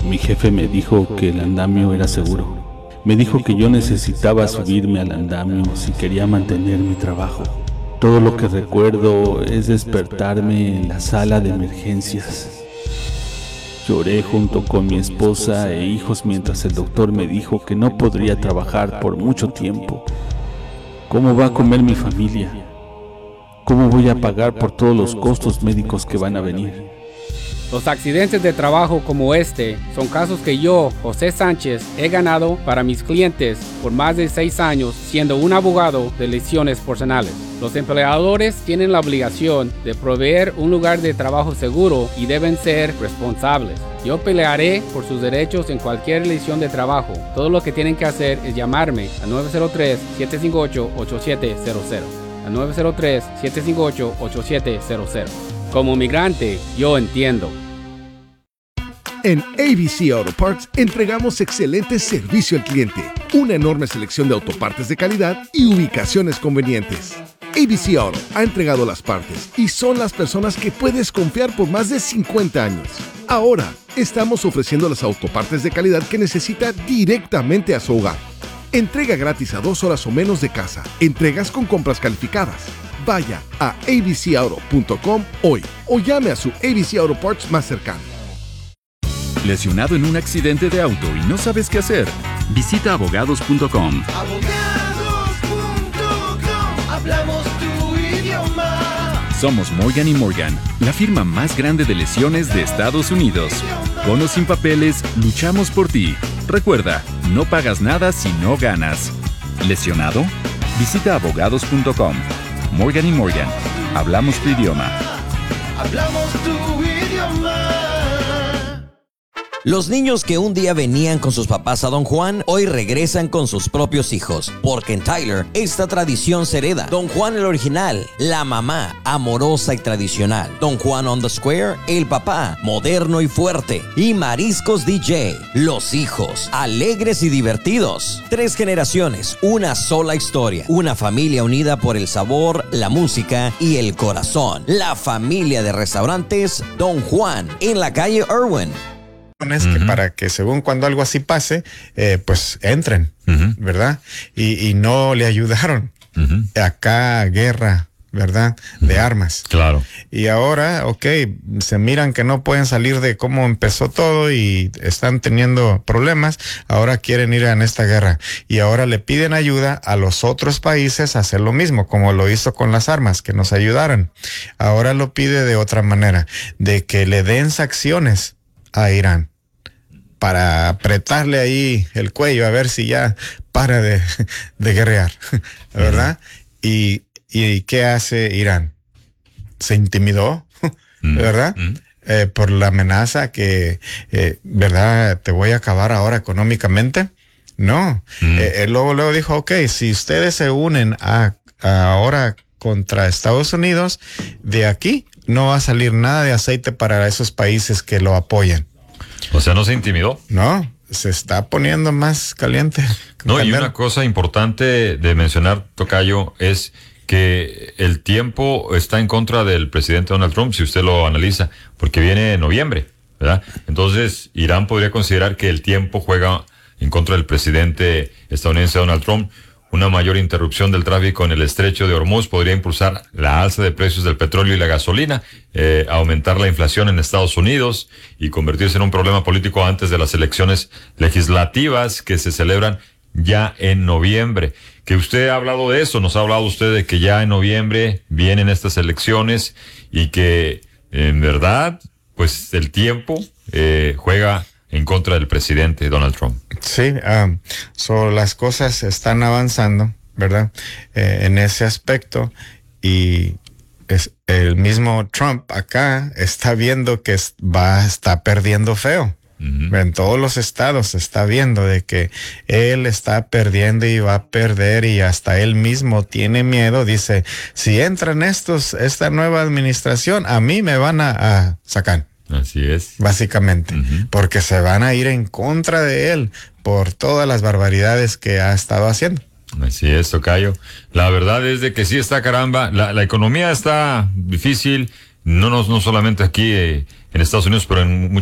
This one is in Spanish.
Mi jefe me dijo que el andamio era seguro. Me dijo que yo necesitaba subirme al andamio si quería mantener mi trabajo. Todo lo que recuerdo es despertarme en la sala de emergencias. Lloré junto con mi esposa e hijos mientras el doctor me dijo que no podría trabajar por mucho tiempo. ¿Cómo va a comer mi familia? ¿Cómo voy a pagar por todos los costos médicos que van a venir? Los accidentes de trabajo como este son casos que yo, José Sánchez, he ganado para mis clientes por más de 6 años siendo un abogado de lesiones personales. Los empleadores tienen la obligación de proveer un lugar de trabajo seguro y deben ser responsables. Yo pelearé por sus derechos en cualquier lesión de trabajo. Todo lo que tienen que hacer es llamarme al 903-758-8700. Al 903-758-8700. Como migrante, yo entiendo. En ABC Auto Parts entregamos excelente servicio al cliente, una enorme selección de autopartes de calidad y ubicaciones convenientes. ABC Auto ha entregado las partes y son las personas que puedes confiar por más de 50 años. Ahora, estamos ofreciendo las autopartes de calidad que necesita directamente a su hogar. Entrega gratis a 2 horas o menos de casa. Entregas con compras calificadas. Vaya a abcauto.com hoy o llame a su ABC Auto Parts más cercano. ¿Lesionado en un accidente de auto y no sabes qué hacer? Visita abogados.com. Abogados.com, hablamos tu idioma. Somos Morgan & Morgan, la firma más grande de lesiones de Estados Unidos. Con o sin papeles, luchamos por ti. Recuerda, no pagas nada si no ganas. ¿Lesionado? Visita abogados.com. Morgan & Morgan. Hablamos tu idioma. Hablamos tu idioma. Los niños que un día venían con sus papás a Don Juan, hoy regresan con sus propios hijos. Porque en Tyler, esta tradición se hereda. Don Juan el original, la mamá, amorosa y tradicional. Don Juan on the Square, el papá, moderno y fuerte. Y Mariscos DJ, los hijos, alegres y divertidos. 3 generaciones, una sola historia. Una familia unida por el sabor, la música y el corazón. La familia de restaurantes Don Juan, en la calle Irwin. Que para que según cuando algo así pase, pues entren, ¿verdad? Y no le ayudaron. Acá guerra, ¿verdad? De armas. Claro. Y ahora, se miran que no pueden salir de cómo empezó todo y están teniendo problemas. Ahora quieren ir en esta guerra. Y ahora le piden ayuda a los otros países a hacer lo mismo, como lo hizo con las armas, que nos ayudaran. Ahora lo pide de otra manera, de que le den sanciones a Irán para apretarle ahí el cuello a ver si ya para de guerrear, ¿verdad? ¿Y qué hace Irán? Se intimidó, ¿verdad? Por la amenaza que, ¿verdad? Te voy a acabar ahora económicamente. No, él luego dijo, si ustedes se unen ahora contra Estados Unidos, de aquí no va a salir nada de aceite para esos países que lo apoyan. O sea, ¿no se intimidó? No, se está poniendo más caliente. No, y una cosa importante de mencionar, Tocayo, es que el tiempo está en contra del presidente Donald Trump, si usted lo analiza, porque viene en noviembre, ¿verdad? Entonces, Irán podría considerar que el tiempo juega en contra del presidente estadounidense Donald Trump. Una mayor interrupción del tráfico en el estrecho de Hormuz podría impulsar la alza de precios del petróleo y la gasolina, aumentar la inflación en Estados Unidos y convertirse en un problema político antes de las elecciones legislativas que se celebran ya en noviembre. Que usted ha hablado de eso, nos ha hablado usted de que ya en noviembre vienen estas elecciones y que en verdad, pues el tiempo juega en contra del presidente Donald Trump. Sí, las cosas están avanzando, ¿verdad? En ese aspecto, y el mismo Trump acá está viendo que está perdiendo feo. En todos los estados se está viendo de que él está perdiendo y va a perder, y hasta él mismo tiene miedo. Dice, si entran esta nueva administración, a mí me van a sacar. Así es. Básicamente, porque se van a ir en contra de él por todas las barbaridades que ha estado haciendo. Así es, Tocayo. La verdad es de que sí está caramba, la economía está difícil, no solamente aquí en Estados Unidos, pero en